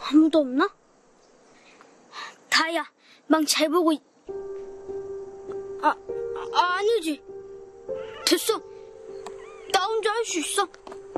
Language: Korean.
아무도 없나? 다이야, 망 잘 보고 아니지. 됐어. 나 혼자 할 수 있어.